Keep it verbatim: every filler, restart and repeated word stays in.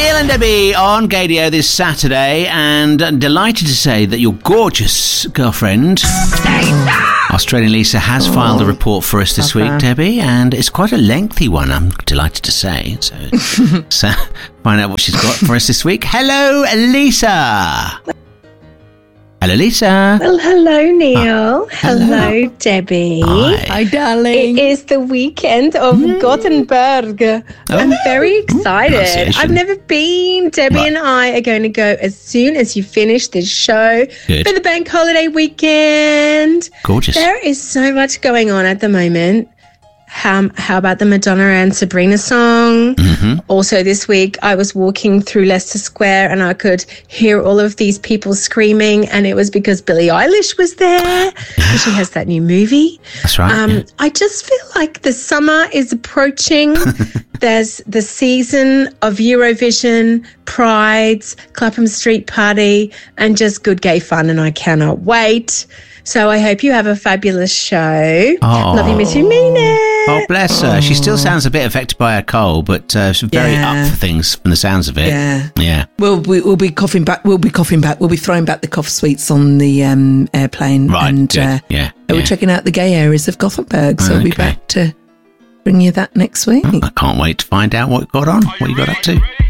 Neil and Debbie on Gadio this Saturday, and I'm delighted to say that your gorgeous girlfriend, Australian Lisa, has oh, filed a report for us this week, Debbie, and it's quite a lengthy one, I'm delighted to say. So, so find out what she's got for us this week. Hello, Lisa. Hello, Lisa. Well, hello, Neil. Uh, hello. hello, Debbie. Hi. Hi, darling. It is the weekend of mm. Gothenburg. Oh. I'm very excited. I've never been. Debbie right. and I are going to go as soon as you finish this show Good. for the bank holiday weekend. Gorgeous. There is so much going on at the moment. How, how about the Madonna and Sabrina song? Mm-hmm. Also this week, I was walking through Leicester Square and I could hear all of these people screaming, and it was because Billie Eilish was there. Yeah. She has that new movie. That's right. Um, yeah. I just feel like the summer is approaching. There's the season of Eurovision, Prides, Clapham Street Party, and just good gay fun, and I cannot wait. So I hope you have a fabulous show. Oh. Love you, miss you, mean it. Oh, bless her. Oh. She still sounds a bit affected by her cold, but uh, she's very yeah. up for things from the sounds of it. Yeah. Yeah. We'll, we, we'll be coughing back. We'll be coughing back. We'll be throwing back the cough sweets on the um, airplane. Right. And good. Uh, yeah. we're yeah. checking out the gay areas of Gothenburg. So okay. we'll be back to bring you that next week. Oh, I can't wait to find out what you got on, what you got up to.